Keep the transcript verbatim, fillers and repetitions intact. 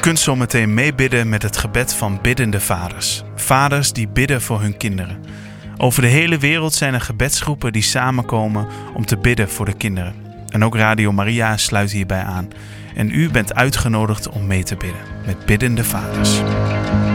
kunt zo meteen meebidden met het gebed van biddende vaders. Vaders die bidden voor hun kinderen. Over de hele wereld zijn er gebedsgroepen die samenkomen om te bidden voor de kinderen. En ook Radio Maria sluit hierbij aan. En u bent uitgenodigd om mee te bidden met biddende vaders.